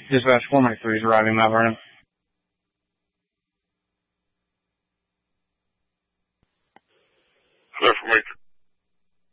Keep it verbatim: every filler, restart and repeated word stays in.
Dispatch four Mike three is arriving Mount Vernon. Hello, four Mike three.